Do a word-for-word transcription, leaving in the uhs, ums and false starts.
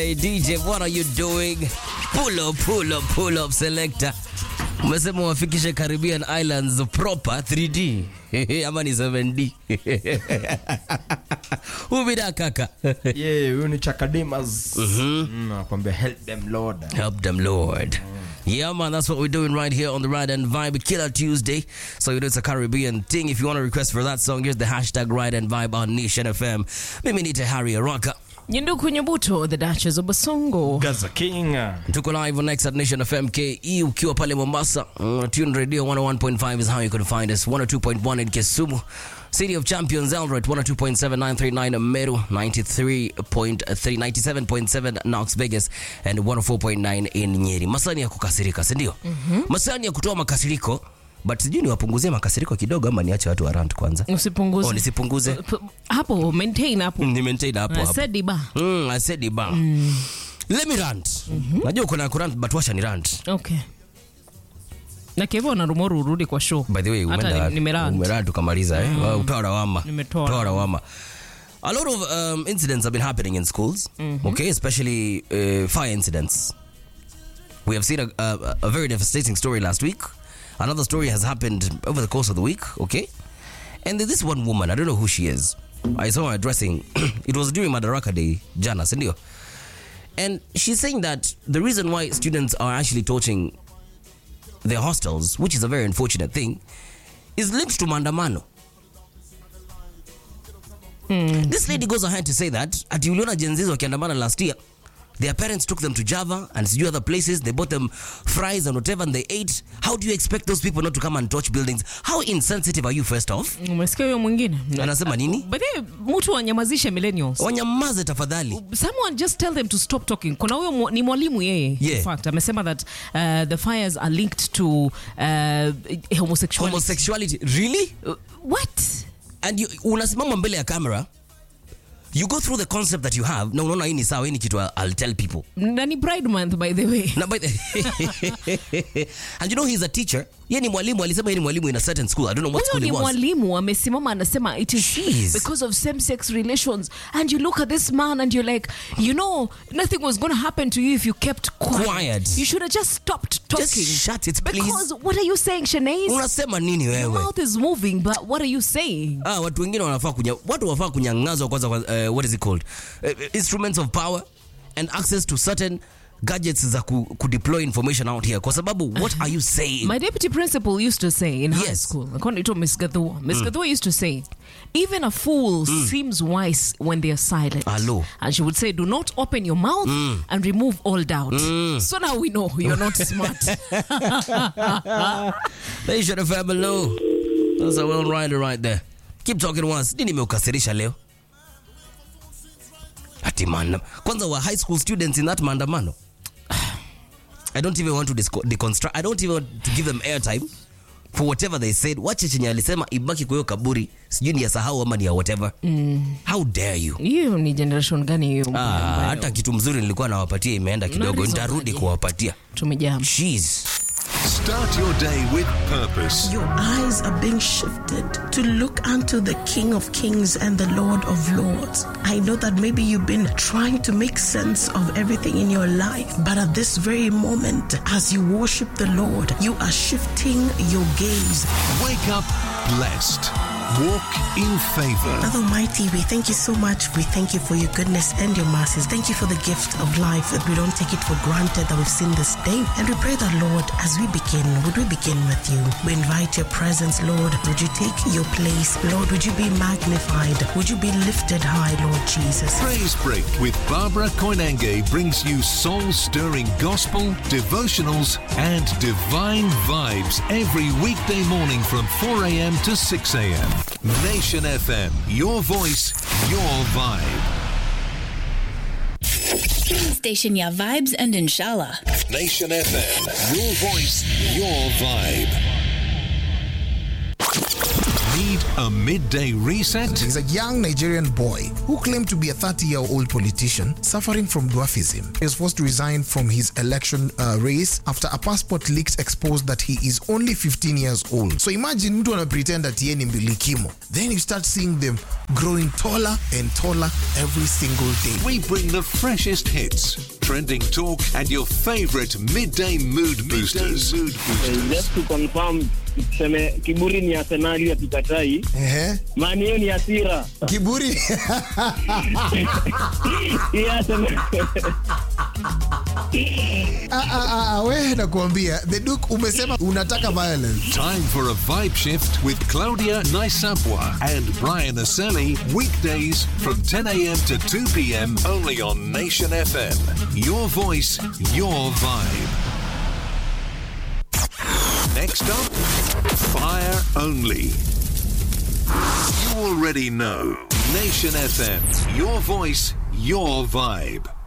Hey D J, what are you doing? Pull up, pull up, pull up, selector. Umesema wafikishe Caribbean Islands proper three D. Ama ni seven D. Ubida kaka. Yeah, huyu ni Chakademas. Mhm. Nakwambia help them Lord. Help them Lord. Yeah, man, that's what we're doing right here on the Ride and Vibe Killer Tuesday. So you know it's a Caribbean thing. If you want to request for that song, here's the hashtag Ride and Vibe on Nation F M. Mimi nita Harry Araka. Nyinduku Nyabuto, the Duchess of Basongo. Gaza King. Tuko live on Next at Nation F M K E ukiwa pale Mombasa. Uh, Tune Radio one oh one point five is how you can find us. one oh two point one in Kisumu. City of Champions Eldoret one oh two point seven nine three nine Meru, ninety-three point three ninety-seven point seven Knox Vegas and one oh four point nine in Nyeri. Masani ya kukasirika, si ndio? Mm-hmm. Masani ya kutoa makasiriko. But sijui niwapunguzie makasiriko kidogo ama niache watu wa rant kwanza. Usipunguze. Oh, nisipunguze. Hapo maintain hapo. Ni maintain hapo hapo. I said iba. Mm, I said iba. Mm. Let me rant. Mm-hmm. Najua kuna kurant but washa ni rant. Okay. Na kevo na rumoru urudi kwa show. By the way, umeenda umerant tukamaliza eh. Mm. Utoa lawama. Utoa lawama. A lot of um, incidents have been happening in schools. Mm-hmm. Okay, especially uh, fire incidents. We have seen a, a, a very devastating story last week. Another story has happened over the course of the week, okay? And there's this one woman, I don't know who she is. I saw her addressing, it was during Madaraka Day, Jana, sindio? And she's saying that the reason why students are actually torching their hostels, which is a very unfortunate thing, is linked to Mandamano. Mm. This lady goes ahead to say that at Uliona Genziz wakiandamana last year, their parents took them to Java and few other places. They bought them fries and whatever and they ate. How do you expect those people not to come and touch buildings? How insensitive are you first off? Umesikia huyo mwingine? Anasema nini? But hey, mtu wanyamazishe millennials. Wanyamaze tafadhali. Someone just tell them to stop talking. Kuna huyo ni mwalimu yeye. Yeah. In fact, amesema that uh, the fires are linked to uh, homosexuality. Homosexuality? Really? Uh, what? And you unasimama mbele ya camera. You go through the concept that you have. No, no, no, ini sawa, ini kitu I'll tell people. Nani Pride Month, by the way. No, by the and you know he's a teacher. Yeye ni mwalimu, alisema yeye ni mwalimu in a certain school. I don't know what school he was. Huyo ni mwalimu, amesimama anasema it is Jeez. because of same-sex relations. And you look at this man and you're like, you know, nothing was going to happen to you if you kept quiet. Quiet. You should have just stopped talking. Just shut it, please. Because what are you saying, Shanaise? Unasema nini wewe? Your mouth is moving, but what are you saying? Ah, watu wengine wanafaa kunya, watu wafaa kunyang'azwa kwanza, uh, what is it called? Uh, instruments of power and access to certain gadgets za ku, ku deploy information out here. Kwa sababu, what are you saying? My deputy principal used to say in yes. high school, according to Miss Gathua, Miss mm. Gathua used to say, even a fool mm. seems wise when they are silent. Hello. And she would say, do not open your mouth mm. and remove all doubt. Mm. So now we know you're not smart. They should have had below. That's a well rider right there. Keep talking once. Nini meukasirisha leo? Ati man. Kwanza wa high school students in that maandamano. I don't even want to deconstruct. I don't even want to give them airtime for whatever they said. Wache chenye alisema ibaki kwa hiyo kaburi. Sijui ni ya sahau ama ni ya whatever. Mm. How dare you? Hiyo ni generation gani hiyo? Ah, hata kitu mzuri nilikuwa nawapatia imeenda kidogo. Nitarudi kuwapatia. Tumejaa. Jeez. Start your day with purpose. Your eyes are being shifted to look unto the King of Kings and the Lord of Lords. I know that maybe you've been trying to make sense of everything in your life, but at this very moment, as you worship the Lord, you are shifting your gaze. Wake up blessed. Walk in favor. Father Almighty, we thank you so much. We thank you for your goodness and your mercies. Thank you for the gift of life that we don't take it for granted that we've seen this day. And we pray that, Lord, as we begin, would we begin with you? We invite your presence, Lord. Would you take your place? Lord, would you be magnified? Would you be lifted high, Lord Jesus? Praise Break with Barbara Koinange brings you soul-stirring gospel, devotionals, and divine vibes every weekday morning from four a.m. to six a.m. Nation F M, your voice, your vibe. Station ya vibes and inshallah. Nation F M, your voice, your vibe. Need a midday reset? He's a young Nigerian boy who claimed to be a thirty-year-old politician suffering from dwarfism. He was forced to resign from his election uh, race after a passport leaks exposed that he is only fifteen years old. So imagine mtu ana pretend that yeye ni mbilikimo. Then you start seeing them growing taller and taller every single day. We bring the freshest hits, trending talk, and your favorite midday mood boosters. Mood boosters. Just to confirm, tuseme kiburi ni Arsenal ya tukatai. Eh? Maana hiyo ni hasira. Kiburi. Yes. Ah ah ah, we nakuambia, the Duke umesema unataka violence. Time for a vibe shift with Claudia Naisapwa and Brian Aseli, weekdays from ten a.m. to two p.m. only on Nation F M. Your voice, your vibe. Next up, Fire Only. You already know. Nation F M. Your voice, your vibe.